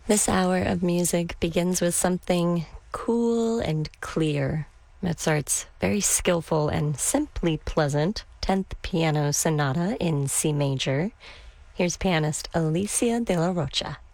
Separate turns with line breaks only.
This hour of music begins with something cool and clear. Mozart's very skillful and simply pleasant 10th Piano Sonata in C major. Here's pianist Alicia de la Rocha.